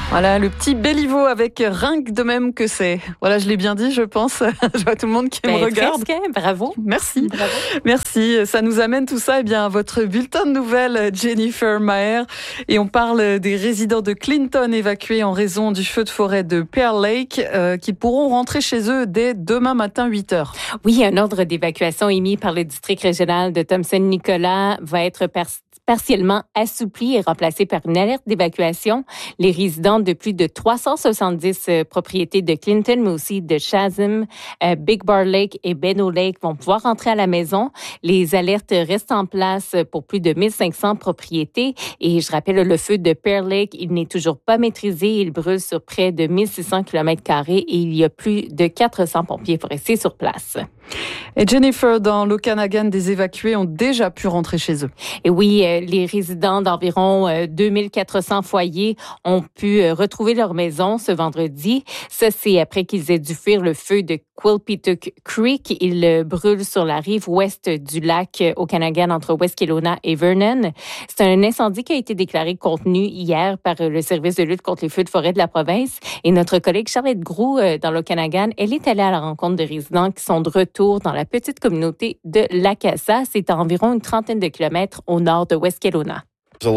Voilà, le petit Béliveau avec Rien de même que c'est. Voilà, je l'ai bien dit, je pense. Je vois tout le monde qui me regarde. Presque, bravo. Merci. Bravo. Merci. Ça nous amène tout ça à votre bulletin de nouvelles, Jennifer Maher. Et on parle des résidents de Clinton évacués en raison du feu de forêt de Pearl Lake qui pourront rentrer chez eux dès demain matin 8h. Oui, un ordre d'évacuation émis par le district régional de Thompson-Nicolas va être partiellement assoupli et remplacé par une alerte d'évacuation. Les résidents de plus de 370 propriétés de Clinton, mais aussi de Shazam, Big Bar Lake et Benno Lake vont pouvoir rentrer à la maison. Les alertes restent en place pour plus de 1500 propriétés. Et je rappelle, le feu de Pearl Lake, il n'est toujours pas maîtrisé. Il brûle sur près de 1600 km² et il y a plus de 400 pompiers forestiers sur place. Et Jennifer, dans l'Okanagan, des évacués ont déjà pu rentrer chez eux. Et oui, les résidents d'environ 2400 foyers ont pu retrouver leur maison ce vendredi. Ça, c'est après qu'ils aient dû fuir le feu de Quilpituck Creek. Il brûle sur la rive ouest du lac Okanagan entre West Kelowna et Vernon. C'est un incendie qui a été déclaré contenu hier par le service de lutte contre les feux de forêt de la province. Et notre collègue Charlotte Groux dans l'Okanagan, elle est allée à la rencontre de résidents qui sont de retour dans la petite communauté de Lakasa. C'est à environ une trentaine de kilomètres au nord de West Kelowna. Il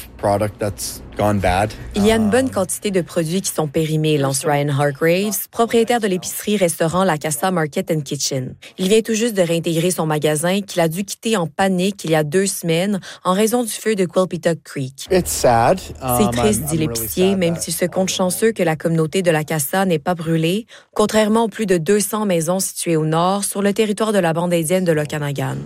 y a une bonne quantité de produits qui sont périmés, lance Ryan Hargraves, propriétaire de l'épicerie-restaurant Lakasa Market and Kitchen. Il vient tout juste de réintégrer son magasin qu'il a dû quitter en panique il y a 2 semaines en raison du feu de Quilpituck Creek. C'est triste, dit l'épicier, même s'il se compte chanceux que la communauté de Lakasa n'ait pas brûlé, contrairement aux plus de 200 maisons situées au nord sur le territoire de la bande indienne de l'Okanagan.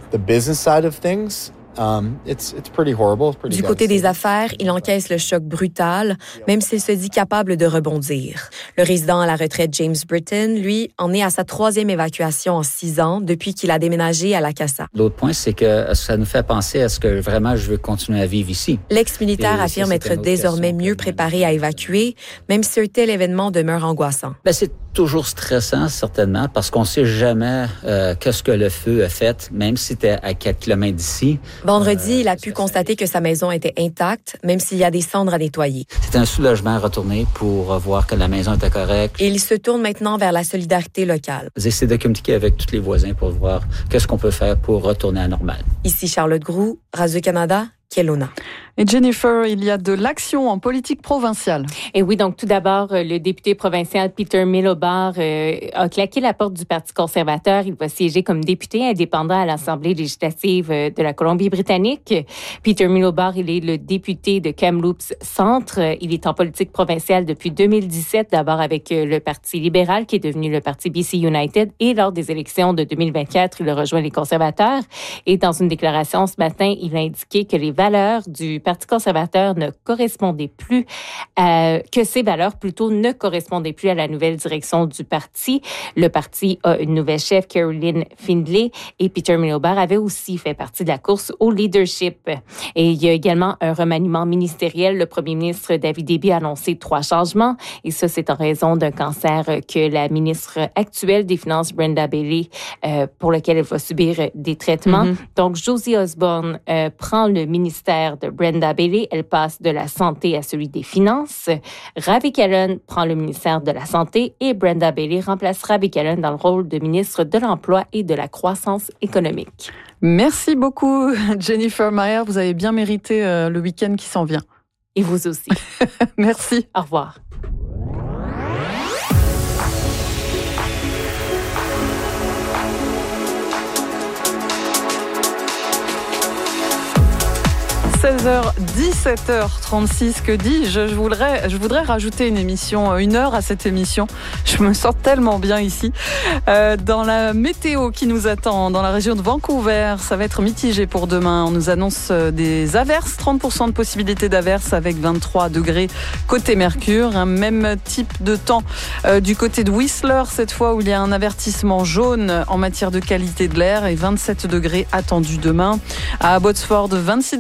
Du côté des affaires, il encaisse le choc brutal, même s'il se dit capable de rebondir. Le résident à la retraite James Britton, lui, en est à sa 3e évacuation en 6 ans depuis qu'il a déménagé à Lakasa. L'autre point, c'est que ça nous fait penser à ce que vraiment je veux continuer à vivre ici. L'ex-militaire affirme être désormais mieux préparé à évacuer, même si un tel événement demeure angoissant. C'est toujours stressant, certainement, parce qu'on ne sait jamais qu'est-ce que le feu a fait, même si c'était à 4 km d'ici. Vendredi, il a pu constater que sa maison était intacte, même s'il y a des cendres à nettoyer. C'était un soulagement à retourner pour voir que la maison était correcte. Et il se tourne maintenant vers la solidarité locale. J'essaie de communiquer avec tous les voisins pour voir qu'est-ce qu'on peut faire pour retourner à la normale. Ici Charlotte Groux, Radio-Canada, Kelowna. Et Jennifer, il y a de l'action en politique provinciale. Et oui, donc tout d'abord, le député provincial Peter Milobar a claqué la porte du Parti conservateur. Il va siéger comme député indépendant à l'Assemblée législative de la Colombie-Britannique. Peter Milobar, il est le député de Kamloops Centre. Il est en politique provinciale depuis 2017, d'abord avec le Parti libéral, qui est devenu le Parti BC United. Et lors des élections de 2024, il a rejoint les conservateurs. Et dans une déclaration ce matin, il a indiqué que les valeurs du Parti conservateur ne correspondaient plus que ces valeurs plutôt ne correspondaient plus à la nouvelle direction du parti. Le parti a une nouvelle chef, Caroline Findlay, et Peter Milobar avait aussi fait partie de la course au leadership. Et il y a également un remaniement ministériel. Le premier ministre David Eby a annoncé 3 changements, et ça, c'est en raison d'un cancer que la ministre actuelle des Finances, Brenda Bailey, pour lequel elle va subir des traitements. Donc, Josie Osborne prend le ministère de Brenda Bailey. Elle passe de la santé à celui des finances. Ravi Kahlon prend le ministère de la santé et Brenda Bailey remplace Ravi Kahlon dans le rôle de ministre de l'Emploi et de la croissance économique. Merci beaucoup, Jennifer Maher. Vous avez bien mérité le week-end qui s'en vient. Et vous aussi. Merci. Au revoir. h 17h36, que dis-je ? Je voudrais rajouter une émission, 1 heure à cette émission. Je me sens tellement bien ici. Dans la météo qui nous attend dans la région de Vancouver, ça va être mitigé pour demain. On nous annonce des averses, 30% de possibilité d'averses avec 23 degrés côté Mercure. Un même type de temps du côté de Whistler, cette fois où il y a un avertissement jaune en matière de qualité de l'air et 27 degrés attendus demain. À Abbotsford, 26 degrés demain.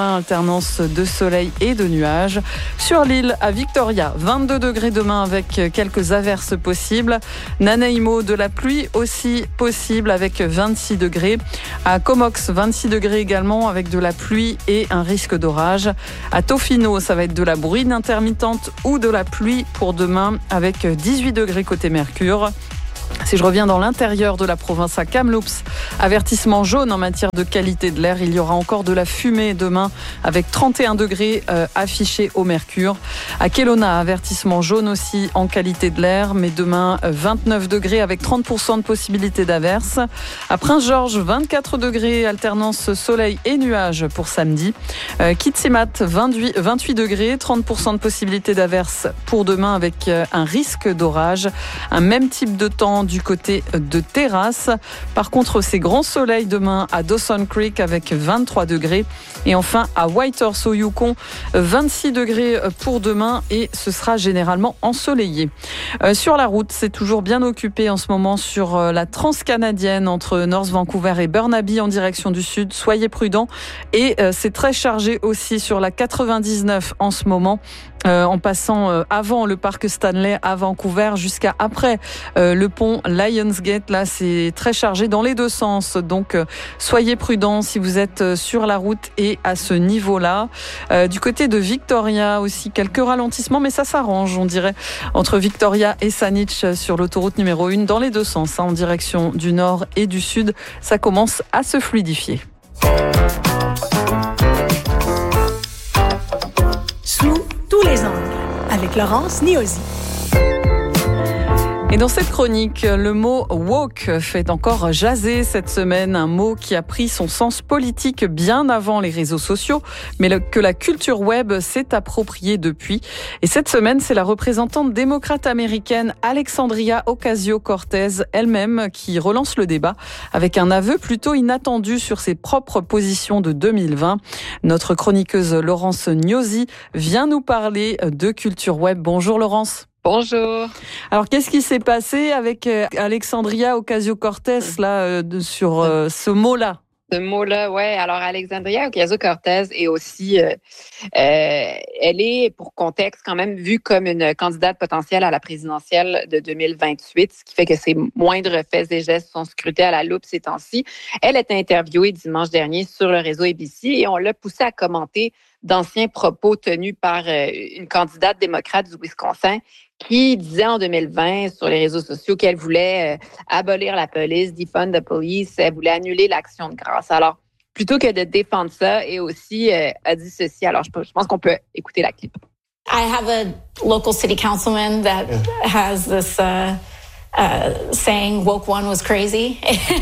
demain, alternance de soleil et de nuages. Sur l'île à Victoria, 22 degrés demain avec quelques averses possibles. Nanaimo, de la pluie aussi possible avec 26 degrés. À Comox, 26 degrés également avec de la pluie et un risque d'orage. À Tofino, ça va être de la bruine intermittente ou de la pluie pour demain avec 18 degrés côté Mercure. Si je reviens dans l'intérieur de la province, à Kamloops, avertissement jaune en matière de qualité de l'air. Il y aura encore de la fumée demain avec 31 degrés affichés au Mercure. À Kelowna, avertissement jaune aussi en qualité de l'air, mais demain 29 degrés avec 30% de possibilité d'averse. À Prince-Georges, 24 degrés, alternance soleil et nuages pour samedi. Kitimat, 28 degrés, 30% de possibilité d'averse pour demain avec un risque d'orage. Un même type de temps du côté de Terrasse. Par contre, c'est grand soleil demain à Dawson Creek avec 23 degrés. Et enfin, à Whitehorse au Yukon, 26 degrés pour demain et ce sera généralement ensoleillé. Sur la route, c'est toujours bien occupé en ce moment sur la transcanadienne entre North Vancouver et Burnaby en direction du sud. Soyez prudents. Et c'est très chargé aussi sur la 99 en ce moment. En passant avant le parc Stanley à Vancouver jusqu'à après le pont Lionsgate. Là, c'est très chargé dans les deux sens. Donc, soyez prudents si vous êtes sur la route et à ce niveau-là. Du côté de Victoria aussi, quelques ralentissements, mais ça s'arrange, on dirait, entre Victoria et Saanich sur l'autoroute numéro 1 dans les deux sens, en direction du nord et du sud. Ça commence à se fluidifier. Tous les angles, avec Laurence Niosi. Et dans cette chronique, le mot woke fait encore jaser cette semaine, un mot qui a pris son sens politique bien avant les réseaux sociaux, mais que la culture web s'est appropriée depuis. Et cette semaine, c'est la représentante démocrate américaine Alexandria Ocasio-Cortez elle-même qui relance le débat avec un aveu plutôt inattendu sur ses propres positions de 2020. Notre chroniqueuse Laurence Niosi vient nous parler de culture web. Bonjour Laurence. Bonjour. Alors, qu'est-ce qui s'est passé avec Alexandria Ocasio-Cortez là sur ce mot-là? Ce mot-là, ouais. Alors, Alexandria Ocasio-Cortez est aussi, elle est, pour contexte, quand même vue comme une candidate potentielle à la présidentielle de 2028, ce qui fait que ses moindres faits et gestes sont scrutés à la loupe ces temps-ci. Elle était interviewée dimanche dernier sur le réseau ABC et on l'a poussée à commenter d'anciens propos tenus par une candidate démocrate du Wisconsin qui disait en 2020 sur les réseaux sociaux qu'elle voulait abolir la police, defund the police, elle voulait annuler l'action de grâce. Alors, plutôt que de défendre ça, et aussi a dit ceci. Alors, je pense qu'on peut écouter la clip. I have a local city councilman that has this saying, woke one was crazy.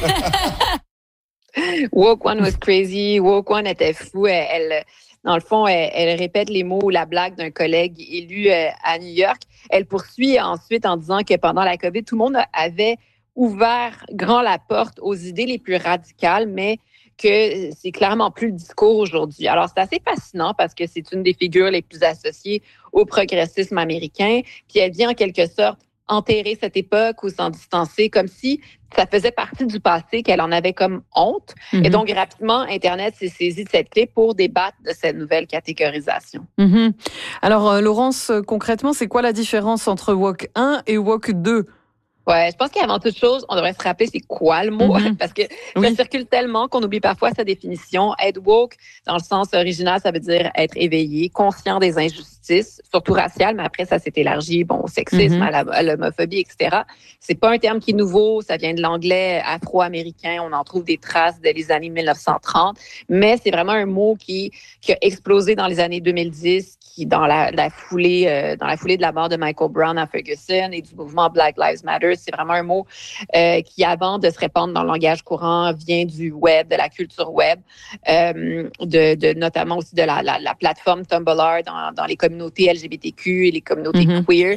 Woke one was crazy, woke one était fou. Dans le fond, elle répète les mots ou la blague d'un collègue élu à New York. Elle poursuit ensuite en disant que pendant la COVID, tout le monde avait ouvert grand la porte aux idées les plus radicales, mais que c'est clairement plus le discours aujourd'hui. Alors, c'est assez fascinant parce que c'est une des figures les plus associées au progressisme américain. Puis elle vient en quelque sorte enterrer cette époque ou s'en distancer comme si ça faisait partie du passé, qu'elle en avait comme honte. Et donc, rapidement, Internet s'est saisi de cette clé pour débattre de cette nouvelle catégorisation. Alors, Laurence, concrètement, c'est quoi la différence entre woke 1 et woke 2? Ouais, je pense qu'avant toute chose, on devrait se rappeler c'est quoi le mot, parce que ça circule tellement qu'on oublie parfois sa définition. Être woke, dans le sens original, ça veut dire être éveillé, conscient des injustices, surtout raciales, mais après ça s'est élargi, au sexisme, à l'homophobie, etc. C'est pas un terme qui est nouveau, ça vient de l'anglais afro-américain, on en trouve des traces dès les années 1930, mais c'est vraiment un mot qui a explosé dans les années 2010, qui dans la foulée de la mort de Michael Brown à Ferguson et du mouvement Black Lives Matter. C'est vraiment un mot qui, avant de se répandre dans le langage courant, vient du web, de la culture web, notamment aussi de la plateforme Tumblr dans les communautés communautés LGBTQ et les communautés queer.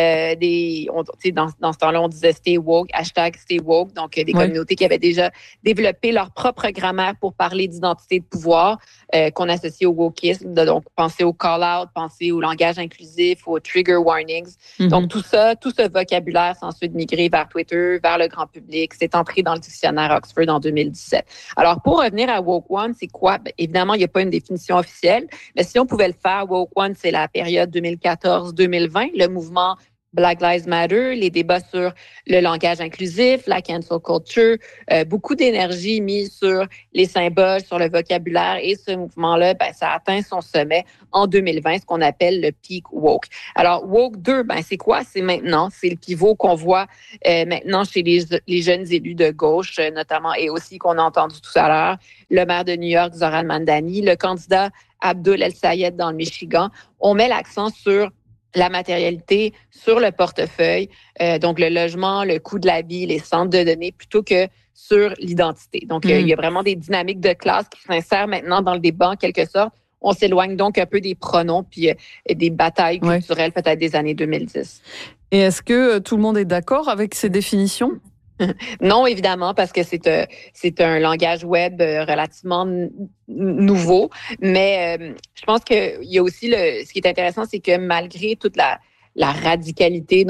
Dans ce temps-là, on disait Stay Woke, hashtag Stay Woke, donc des communautés qui avaient déjà développé leur propre grammaire pour parler d'identité de pouvoir, qu'on associe au wokisme. Donc, pensez au call-out, pensez au langage inclusif, aux trigger warnings. Donc, tout ce vocabulaire s'est ensuite migré vers Twitter, vers le grand public. C'est entré dans le dictionnaire Oxford en 2017. Alors, pour revenir à Woke One, c'est quoi? Bien, évidemment, il n'y a pas une définition officielle, mais si on pouvait le faire, Woke One, c'est la période 2014-2020, le mouvement Black Lives Matter, les débats sur le langage inclusif, la cancel culture, beaucoup d'énergie mise sur les symboles, sur le vocabulaire, et ce mouvement-là, ça a atteint son sommet en 2020, ce qu'on appelle le peak woke. Alors, Woke 2, c'est quoi? C'est maintenant, c'est le pivot qu'on voit maintenant chez les jeunes élus de gauche, notamment, et aussi qu'on a entendu tout à l'heure, le maire de New York, Zoran Mandani, le candidat Abdul El-Sayed dans le Michigan. On met l'accent sur la matérialité, sur le portefeuille, donc le logement, le coût de la vie, les centres de données, plutôt que sur l'identité. Donc, il y a vraiment des dynamiques de classe qui s'insèrent maintenant dans le débat, en quelque sorte. On s'éloigne donc un peu des pronoms puis des batailles culturelles peut-être des années 2010. Et est-ce que tout le monde est d'accord avec ces définitions? Non, évidemment, parce que c'est un langage web relativement nouveau. Mais je pense qu'il y a aussi ce qui est intéressant, c'est que malgré toute la radicalité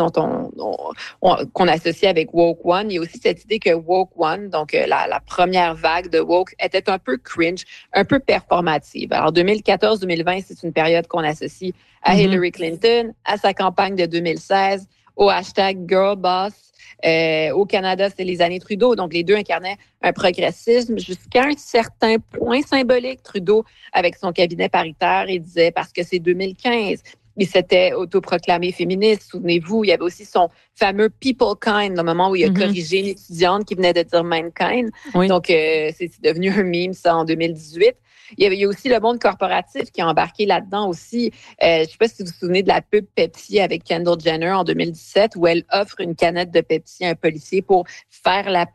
qu'on associe avec Woke One, il y a aussi cette idée que Woke One, donc la première vague de Woke, était un peu cringe, un peu performative. Alors 2014-2020, c'est une période qu'on associe à Hillary Clinton, à sa campagne de 2016, au hashtag #GirlBoss. Au Canada, c'est les années Trudeau. Donc, les deux incarnaient un progressisme jusqu'à un certain point symbolique. Trudeau, avec son cabinet paritaire, il disait, parce que c'est 2015, il s'était autoproclamé féministe. Souvenez-vous, il y avait aussi son fameux People Kind, le moment où il a corrigé une étudiante qui venait de dire Mankind. Oui. Donc, c'est devenu un meme, ça, en 2018. Il y a aussi le monde corporatif qui a embarqué là-dedans aussi. Je ne sais pas si vous vous souvenez de la pub Pepsi avec Kendall Jenner en 2017 où elle offre une canette de Pepsi à un policier pour faire la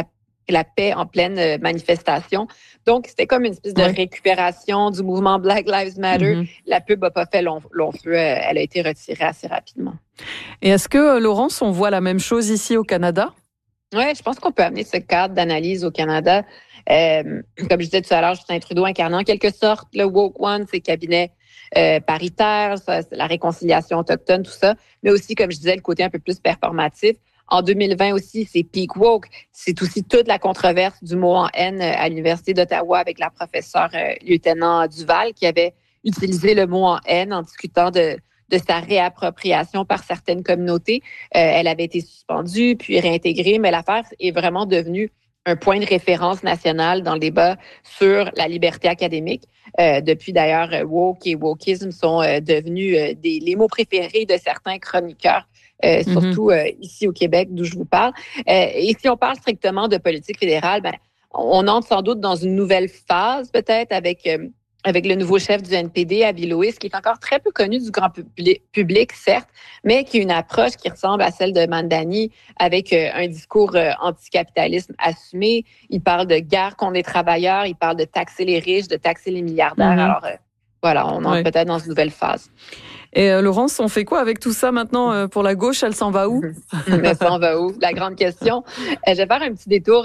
paix en pleine manifestation. Donc, c'était comme une espèce de récupération du mouvement Black Lives Matter. La pub n'a pas fait long feu. Elle a été retirée assez rapidement. Et est-ce que, Laurence, on voit la même chose ici au Canada? Oui, je pense qu'on peut amener ce cadre d'analyse au Canada. Comme je disais tout à l'heure, Justin Trudeau incarnait en quelque sorte le Woke One, ses cabinets paritaires, la réconciliation autochtone, tout ça. Mais aussi, comme je disais, le côté un peu plus performatif. En 2020 aussi, c'est peak woke. C'est aussi toute la controverse du mot en haine à l'Université d'Ottawa avec la professeure lieutenant Duval qui avait utilisé le mot en haine en discutant de sa réappropriation par certaines communautés. Elle avait été suspendue, puis réintégrée, mais l'affaire est vraiment devenue un point de référence national dans le débat sur la liberté académique. Depuis d'ailleurs, woke et wokisme sont devenus les mots préférés de certains chroniqueurs, surtout ici au Québec, d'où je vous parle. Et si on parle strictement de politique fédérale, on entre sans doute dans une nouvelle phase peut-être avec le nouveau chef du NPD, Avi Lois, qui est encore très peu connu du grand public, certes, mais qui a une approche qui ressemble à celle de Mandani avec un discours anticapitalisme assumé. Il parle de guerre contre les travailleurs, il parle de taxer les riches, de taxer les milliardaires. Alors, voilà, on entre peut-être dans une nouvelle phase. Et Laurence, on fait quoi avec tout ça maintenant pour la gauche? Elle s'en va où? Elle s'en va où? La grande question. Je vais faire un petit détour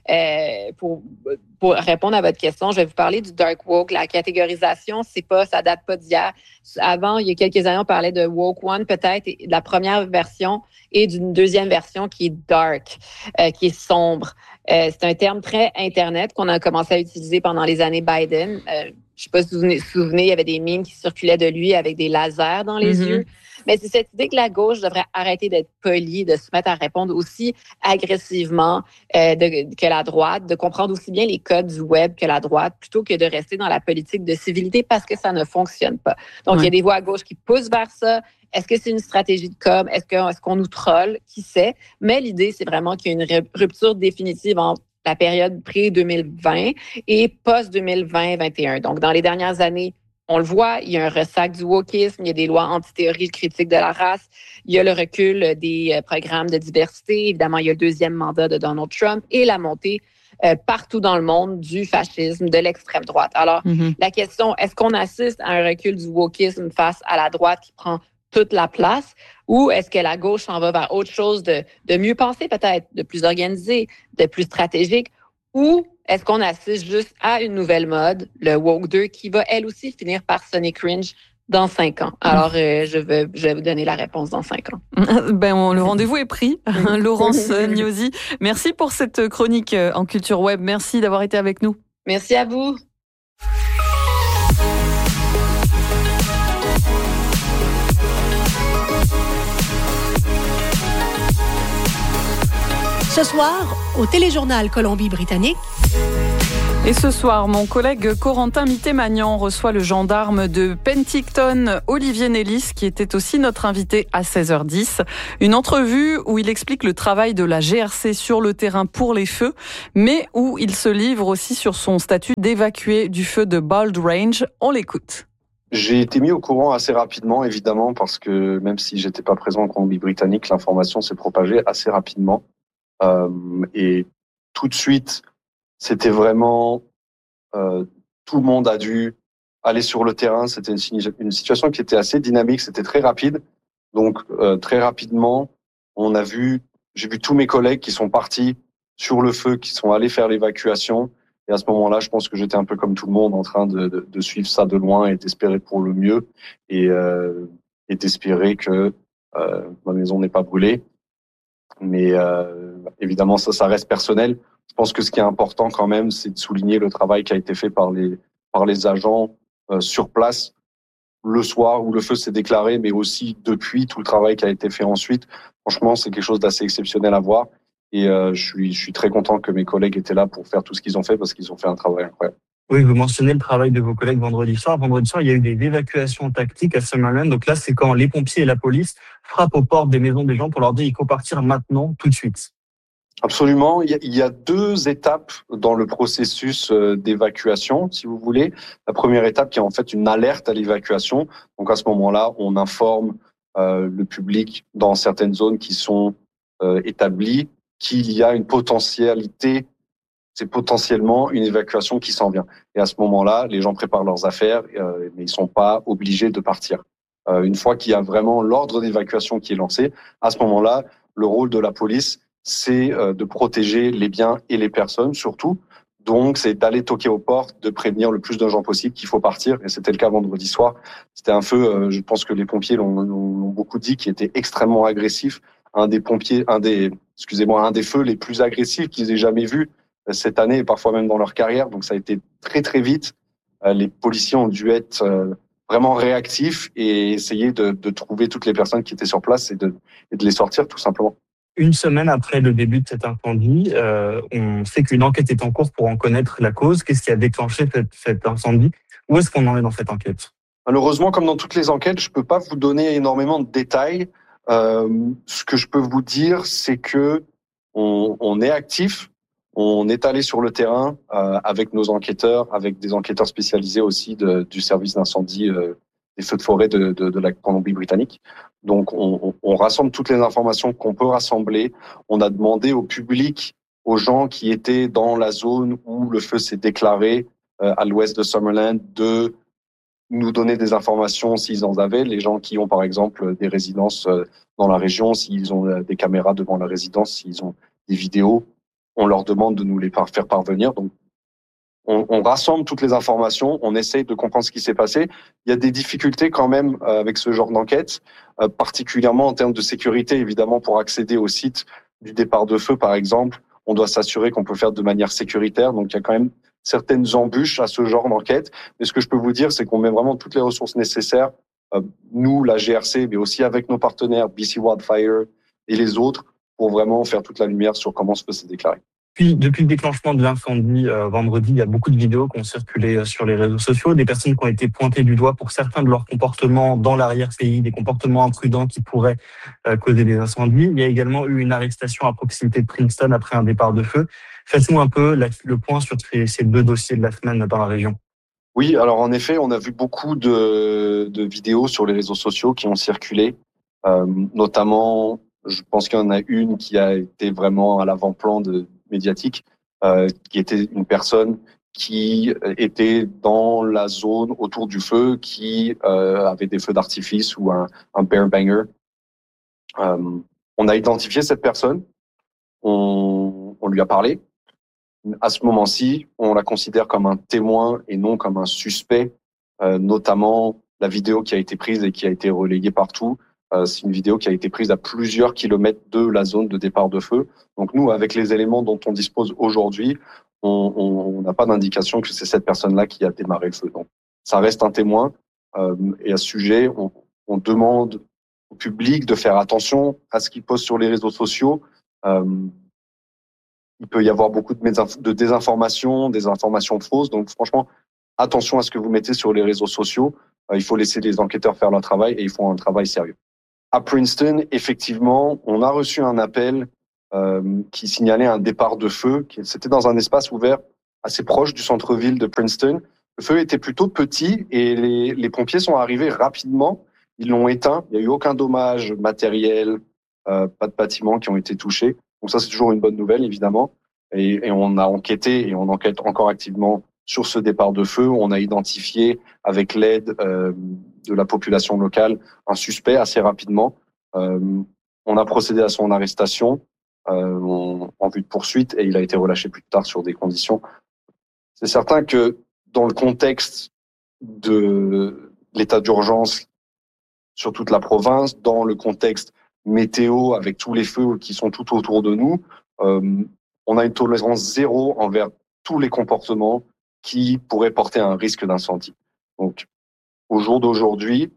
pour répondre à votre question. Je vais vous parler du dark woke. La catégorisation, ça date pas d'hier. Avant, il y a quelques années, on parlait de woke one peut-être, de la première version et d'une deuxième version qui est dark, qui est sombre. C'est un terme très Internet qu'on a commencé à utiliser pendant les années Biden. Je ne sais pas si vous vous souvenez, il y avait des memes qui circulaient de lui avec des lasers dans les yeux. Mais c'est cette idée que la gauche devrait arrêter d'être polie, de se mettre à répondre aussi agressivement que la droite, de comprendre aussi bien les codes du web que la droite, plutôt que de rester dans la politique de civilité parce que ça ne fonctionne pas. Donc, il y a des voix à gauche qui poussent vers ça. Est-ce que c'est une stratégie de com? Est-ce qu'on nous troll? Qui sait? Mais l'idée, c'est vraiment qu'il y a une rupture définitive entre la période pré-2020 et post-2020-21. Donc, dans les dernières années, on le voit, il y a un ressac du wokisme, il y a des lois anti-théorie critique de la race, il y a le recul des programmes de diversité, évidemment, il y a le deuxième mandat de Donald Trump et la montée partout dans le monde du fascisme, de l'extrême droite. Alors, la question, est-ce qu'on assiste à un recul du wokisme face à la droite qui prend toute la place, ou est-ce que la gauche s'en va vers autre chose de mieux pensé peut-être, de plus organisé, de plus stratégique, ou est-ce qu'on assiste juste à une nouvelle mode, le Woke 2, qui va elle aussi finir par sonner cringe dans 5 ans? Alors, je vais vous donner la réponse dans 5 ans. Le rendez-vous est pris. Laurence Gnosi, merci pour cette chronique en Culture Web. Merci d'avoir été avec nous. Merci à vous. Ce soir, au Téléjournal Colombie-Britannique. Et ce soir, mon collègue Corentin Mitté-Magnan reçoit le gendarme de Penticton, Olivier Nellis, qui était aussi notre invité à 16h10. Une entrevue où il explique le travail de la GRC sur le terrain pour les feux, mais où il se livre aussi sur son statut d'évacué du feu de Bald Range. On l'écoute. J'ai été mis au courant assez rapidement, évidemment, parce que même si j'étais pas présent en Colombie-Britannique, l'information s'est propagée assez rapidement. Et tout de suite, c'était vraiment tout le monde a dû aller sur le terrain. C'était une situation qui était assez dynamique, c'était très rapide. Donc très rapidement, j'ai vu tous mes collègues qui sont partis sur le feu, qui sont allés faire l'évacuation. Et à ce moment-là, je pense que j'étais un peu comme tout le monde en train de suivre ça de loin et d'espérer pour le mieux et d'espérer que ma maison n'est pas brûlée. Mais évidemment, ça reste personnel. Je pense que ce qui est important quand même, c'est de souligner le travail qui a été fait par les agents sur place le soir où le feu s'est déclaré, mais aussi depuis tout le travail qui a été fait ensuite. Franchement, c'est quelque chose d'assez exceptionnel à voir. Et je suis très content que mes collègues étaient là pour faire tout ce qu'ils ont fait parce qu'ils ont fait un travail incroyable. Oui, vous mentionnez le travail de vos collègues vendredi soir. Vendredi soir, il y a eu des évacuations tactiques à Summerland. Donc là, c'est quand les pompiers et la police frappent aux portes des maisons des gens pour leur dire qu'il faut partir maintenant, tout de suite. Absolument. Il y a 2 étapes dans le processus d'évacuation, si vous voulez. La première étape qui est en fait une alerte à l'évacuation. Donc à ce moment-là, on informe le public dans certaines zones qui sont établies qu'il y a une potentialité, c'est potentiellement une évacuation qui s'en vient. Et à ce moment-là, les gens préparent leurs affaires, mais ils sont pas obligés de partir. Une fois qu'il y a vraiment l'ordre d'évacuation qui est lancé, à ce moment-là, le rôle de la police, c'est de protéger les biens et les personnes surtout. Donc, c'est d'aller toquer aux portes, de prévenir le plus de gens possible qu'il faut partir. Et c'était le cas vendredi soir. C'était un feu, je pense que les pompiers l'ont beaucoup dit, qui était extrêmement agressif. Un des feux les plus agressifs qu'ils aient jamais vus cette année et parfois même dans leur carrière. Donc, ça a été très, très vite. Les policiers ont dû être vraiment réactifs et essayer de trouver toutes les personnes qui étaient sur place et de les sortir, tout simplement. Une semaine après le début de cet incendie, on sait qu'une enquête est en cours pour en connaître la cause. Qu'est-ce qui a déclenché cet incendie? Où est-ce qu'on en est dans cette enquête? Malheureusement, comme dans toutes les enquêtes, je peux pas vous donner énormément de détails. Ce que je peux vous dire, c'est que on est actif. On est allé sur le terrain avec nos enquêteurs, avec des enquêteurs spécialisés aussi du service d'incendie des feux de forêt de la Colombie-Britannique. Donc, on rassemble toutes les informations qu'on peut rassembler. On a demandé au public, aux gens qui étaient dans la zone où le feu s'est déclaré à l'ouest de Summerland, de nous donner des informations s'ils en avaient. Les gens qui ont, par exemple, des résidences dans la région, s'ils ont des caméras devant la résidence, s'ils ont des vidéos, on leur demande de nous les faire parvenir. Donc, on rassemble toutes les informations, on essaye de comprendre ce qui s'est passé. Il y a des difficultés quand même avec ce genre d'enquête, particulièrement en termes de sécurité, évidemment, pour accéder au site du départ de feu, par exemple. On doit s'assurer qu'on peut faire de manière sécuritaire. Donc, il y a quand même certaines embûches à ce genre d'enquête. Mais ce que je peux vous dire, c'est qu'on met vraiment toutes les ressources nécessaires, nous, la GRC, mais aussi avec nos partenaires, BC Wildfire et les autres, pour vraiment faire toute la lumière sur comment ce feu s'est déclaré. Puis, depuis le déclenchement de l'incendie vendredi, il y a beaucoup de vidéos qui ont circulé sur les réseaux sociaux, des personnes qui ont été pointées du doigt pour certains de leurs comportements dans l'arrière-pays, des comportements imprudents qui pourraient causer des incendies. Il y a également eu une arrestation à proximité de Princeton après un départ de feu. Faites-nous un peu le point sur ces 2 dossiers de la semaine dans la région. Oui, alors en effet, on a vu beaucoup de vidéos sur les réseaux sociaux qui ont circulé, notamment, je pense qu'il y en a une qui a été vraiment à l'avant-plan médiatique. qui était une personne qui était dans la zone autour du feu, qui avait des feux d'artifice ou un bear banger. On a identifié cette personne, on lui a parlé. À ce moment-ci, on la considère comme un témoin et non comme un suspect, notamment la vidéo qui a été prise et qui a été relayée partout. C'est une vidéo qui a été prise à plusieurs kilomètres de la zone de départ de feu. Donc nous, avec les éléments dont on dispose aujourd'hui, on n'a pas d'indication que c'est cette personne-là qui a démarré le feu. Donc ça reste un témoin. Et à ce sujet, on demande au public de faire attention à ce qu'il poste sur les réseaux sociaux. Il peut y avoir beaucoup de désinformation, des informations fausses. Donc, franchement, attention à ce que vous mettez sur les réseaux sociaux. Il faut laisser les enquêteurs faire leur travail et ils font un travail sérieux. À Princeton, effectivement, on a reçu un appel qui signalait un départ de feu. C'était dans un espace ouvert assez proche du centre-ville de Princeton. Le feu était plutôt petit et les pompiers sont arrivés rapidement. Ils l'ont éteint. Il n'y a eu aucun dommage matériel, pas de bâtiments qui ont été touchés. Donc ça, c'est toujours une bonne nouvelle, évidemment. Et on a enquêté et on enquête encore activement sur ce départ de feu. On a identifié, avec l'aide de la population locale, un suspect assez rapidement. On a procédé à son arrestation en vue de poursuite et il a été relâché plus tard sur des conditions. C'est certain que dans le contexte de l'état d'urgence sur toute la province, dans le contexte météo avec tous les feux qui sont tout autour de nous, on a une tolérance zéro envers tous les comportements qui pourraient porter à un risque d'incendie. Donc, au jour d'aujourd'hui,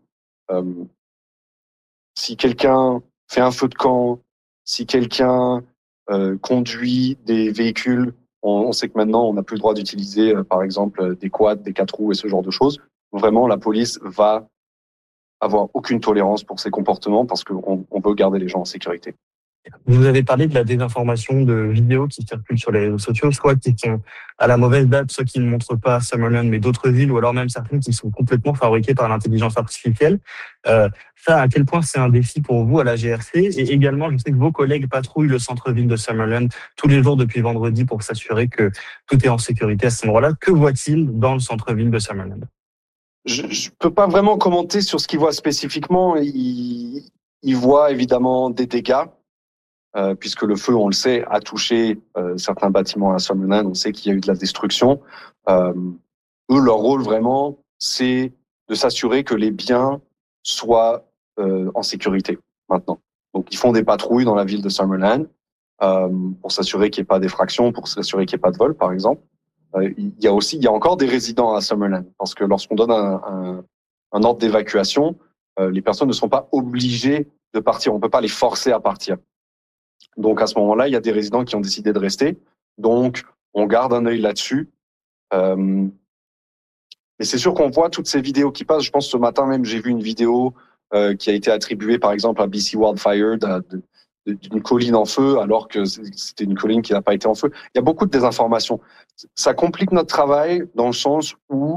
si quelqu'un fait un feu de camp, si quelqu'un conduit des véhicules, on sait que maintenant on n'a plus le droit d'utiliser, par exemple, des quads, des 4 roues et ce genre de choses. Vraiment, la police va avoir aucune tolérance pour ces comportements parce qu'on veut garder les gens en sécurité. Vous avez parlé de la désinformation de vidéos qui circulent sur les réseaux sociaux, soit qui sont à la mauvaise date, soit qui ne montrent pas Summerlin, mais d'autres villes, ou alors même certaines qui sont complètement fabriquées par l'intelligence artificielle. Ça, à quel point c'est un défi pour vous à la GRC? Et également, je sais que vos collègues patrouillent le centre-ville de Summerlin tous les jours depuis vendredi pour s'assurer que tout est en sécurité à cet endroit-là. Que voit-il dans le centre-ville de Summerlin? Je peux pas vraiment commenter sur ce qu'il voit spécifiquement. Il voit évidemment des dégâts, puisque le feu, on le sait, a touché certains bâtiments à Summerlin. On sait qu'il y a eu de la destruction. Eux, leur rôle vraiment, c'est de s'assurer que les biens soient en sécurité maintenant. Donc, ils font des patrouilles dans la ville de Summerlin pour s'assurer qu'il n'y ait pas d'effraction, pour s'assurer qu'il n'y ait pas de vol, par exemple. Il y a encore des résidents à Summerlin, parce que lorsqu'on donne un ordre d'évacuation, les personnes ne sont pas obligées de partir. On ne peut pas les forcer à partir. Donc à ce moment-là, il y a des résidents qui ont décidé de rester. Donc on garde un œil là-dessus. Mais c'est sûr qu'on voit toutes ces vidéos qui passent. Je pense ce matin même, j'ai vu une vidéo qui a été attribuée par exemple à BC Wildfire d'une colline en feu, alors que c'était une colline qui n'a pas été en feu. Il y a beaucoup de désinformation. Ça complique notre travail dans le sens où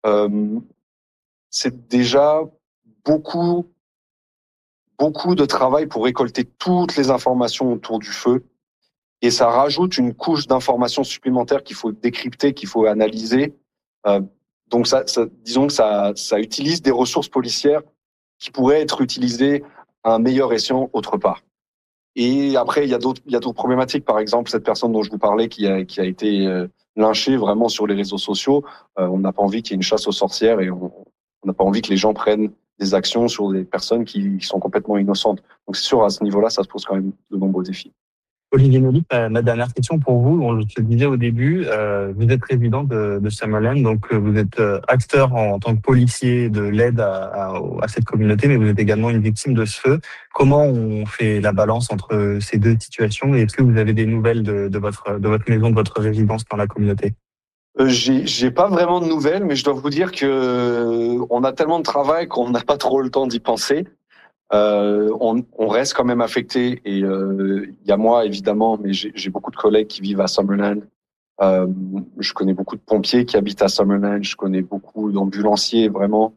c'est déjà beaucoup de travail pour récolter toutes les informations autour du feu. Et ça rajoute une couche d'informations supplémentaires qu'il faut décrypter, qu'il faut analyser. Donc disons que ça utilise des ressources policières qui pourraient être utilisées à un meilleur escient autre part. Et après, il y a d'autres problématiques. Par exemple, cette personne dont je vous parlais qui a été lynchée vraiment sur les réseaux sociaux. On n'a pas envie qu'il y ait une chasse aux sorcières et on n'a pas envie que les gens prennent des actions sur des personnes qui sont complètement innocentes. Donc c'est sûr, à ce niveau-là, ça se pose quand même de nombreux défis. Olivier Nolip, ma dernière question pour vous. On le disait au début, vous êtes résident de Summerlin, donc vous êtes acteur en tant que policier de l'aide à cette communauté, mais vous êtes également une victime de ce feu. Comment on fait la balance entre ces deux situations et est-ce que vous avez des nouvelles de votre maison, de votre résidence dans la communauté? J'ai pas vraiment de nouvelles, mais je dois vous dire que on a tellement de travail qu'on n'a pas trop le temps d'y penser. On reste quand même affecté et il y a moi évidemment, mais j'ai beaucoup de collègues qui vivent à Summerlin. Je connais beaucoup de pompiers qui habitent à Summerlin. Je connais beaucoup d'ambulanciers. Vraiment,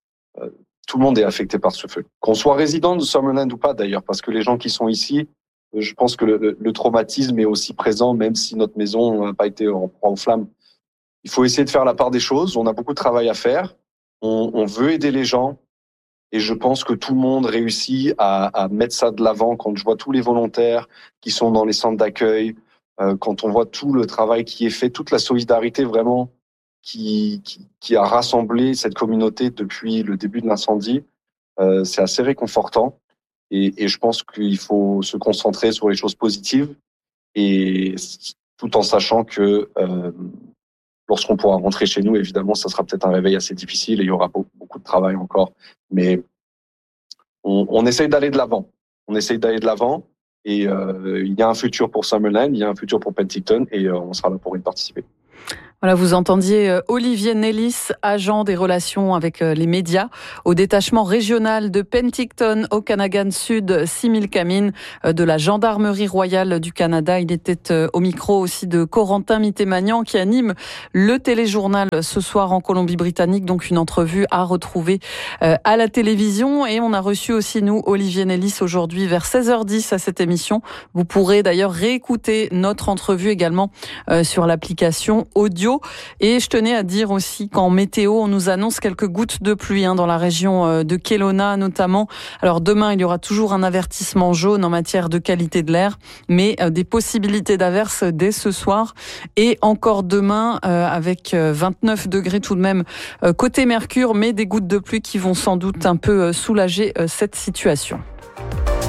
tout le monde est affecté par ce feu. Qu'on soit résident de Summerlin ou pas d'ailleurs, parce que les gens qui sont ici je pense que le traumatisme est aussi présent, même si notre maison n'a pas été en proie aux flammes. Il faut essayer de faire la part des choses. On a beaucoup de travail à faire. On veut aider les gens. Et je pense que tout le monde réussit à mettre ça de l'avant. Quand je vois tous les volontaires qui sont dans les centres d'accueil, quand on voit tout le travail qui est fait, toute la solidarité vraiment qui a rassemblé cette communauté depuis le début de l'incendie, c'est assez réconfortant. Et je pense qu'il faut se concentrer sur les choses positives, et tout en sachant que lorsqu'on pourra rentrer chez nous, évidemment, ça sera peut-être un réveil assez difficile et il y aura beaucoup de travail encore. Mais on essaye d'aller de l'avant. On essaye d'aller de l'avant, et il y a un futur pour Summerland, il y a un futur pour Penticton, et on sera là pour y participer. Voilà, vous entendiez Olivier Nellis, agent des relations avec les médias au détachement régional de Penticton, Okanagan Sud, Similkameen, de la Gendarmerie royale du Canada. Il était au micro aussi de Corentin Mitté-Magnan qui anime le téléjournal ce soir en Colombie-Britannique. Donc une entrevue à retrouver à la télévision. Et on a reçu aussi, nous, Olivier Nellis aujourd'hui vers 16h10 à cette émission. Vous pourrez d'ailleurs réécouter notre entrevue également sur l'application audio. Et je tenais à dire aussi qu'en météo, on nous annonce quelques gouttes de pluie dans la région de Kelowna notamment. Alors demain, il y aura toujours un avertissement jaune en matière de qualité de l'air, mais des possibilités d'averses dès ce soir et encore demain avec 29 degrés tout de même côté Mercure, mais des gouttes de pluie qui vont sans doute un peu soulager cette situation.